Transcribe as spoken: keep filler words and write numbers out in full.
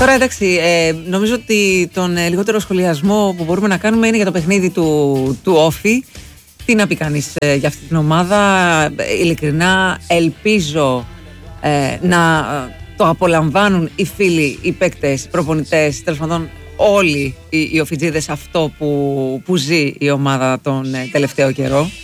Τώρα εντάξει, ε, νομίζω ότι τον ε, λιγότερο σχολιασμό που μπορούμε να κάνουμε είναι για το παιχνίδι του, του Όφη. Τι να πει κανείς ε, για αυτή την ομάδα. Ε, ειλικρινά ελπίζω ε, να ε, το απολαμβάνουν οι φίλοι, οι παίκτες, οι προπονητές, τέλος πάντων όλοι οι, οι οφιτζίδες αυτό που, που ζει η ομάδα τον ε, τελευταίο καιρό.